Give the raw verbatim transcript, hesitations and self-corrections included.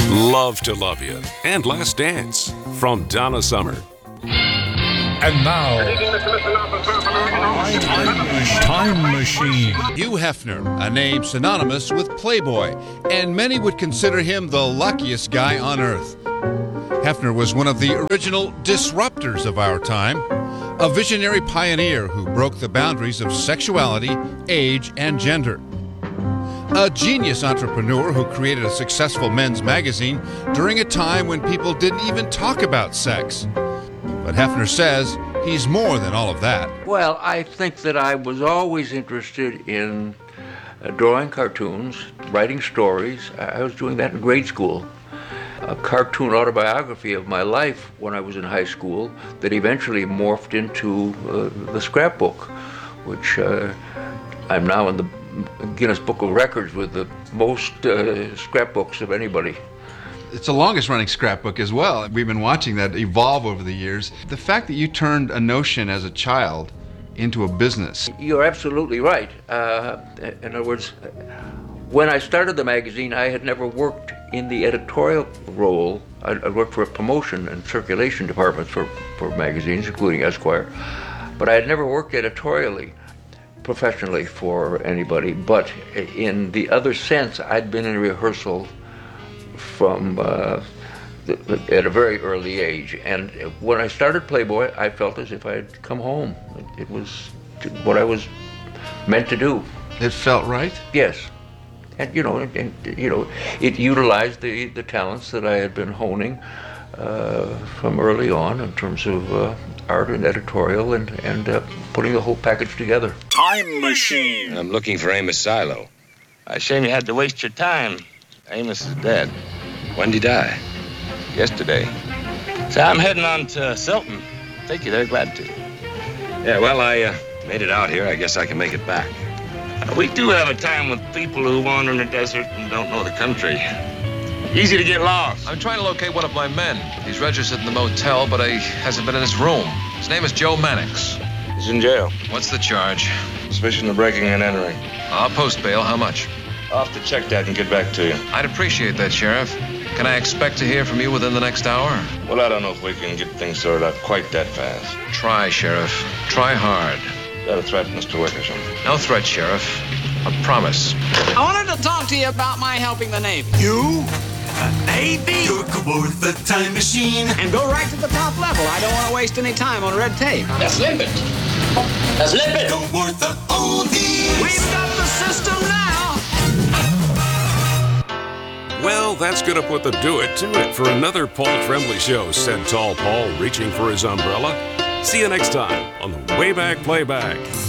Love to Love You, and Last Dance from Donna Summer. And now, Time Machine. Hugh Hefner, a name synonymous with Playboy, and many would consider him the luckiest guy on earth. Hefner was one of the original disruptors of our time, a visionary pioneer who broke the boundaries of sexuality, age, and gender. A genius entrepreneur who created a successful men's magazine during a time when people didn't even talk about sex. But Hefner says he's more than all of that. Well, I think that I was always interested in uh, drawing cartoons, writing stories. I was doing that in grade school. A cartoon autobiography of my life when I was in high school that eventually morphed into uh, the scrapbook, which uh, I'm now in the Guinness Book of Records with the most uh, scrapbooks of anybody. It's the longest running scrapbook as well. We've been watching that evolve over the years. The fact that you turned a notion as a child into a business. You're absolutely right. Uh, in other words, when I started the magazine, I had never worked in the editorial role. I, I worked for a promotion and circulation departments for, for magazines, including Esquire. But I had never worked editorially, professionally for anybody. But in the other sense, I'd been in rehearsal from uh, the, at a very early age. And when I started Playboy, I felt as if I had come home. It, it was what I was meant to do. It felt right? Yes. And, you know, and, and, you know, it utilized the, the talents that I had been honing uh, from early on in terms of uh, art and editorial and, and uh, putting the whole package together. Time Machine. I'm looking for Amos Silo. I shame you had to waste your time. Amos is dead. When did he die? Yesterday. So I'm heading on to Silton. Take you there, glad to. Yeah, well, I uh, made it out here. I guess I can make it back. Uh, we do have a time with people who wander in the desert and don't know the country. Easy to get lost. I'm trying to locate one of my men. He's registered in the motel, but he hasn't been in his room. His name is Joe Mannix. He's in jail. What's the charge? Suspicion of breaking and entering. I'll post bail. How much? I'll have to check that and get back to you. I'd appreciate that, Sheriff. Can I expect to hear from you within the next hour? Well, I don't know if we can get things sorted out quite that fast. Try, Sheriff. Try hard. Is that a threat, Mister Wickersham? No threat, Sheriff. A promise. I wanted to talk to you about my helping the Navy. You? The Navy? You're worth the time machine. And go right to the top level. I don't want to waste any time on red tape. That's limpid. That's limpid. You're worth the oldies. We've got the system now. Well, that's gonna put the do it to it for another Paul Tremblay Show, said Tall Paul, reaching for his umbrella. See you next time on the Way Back Playback.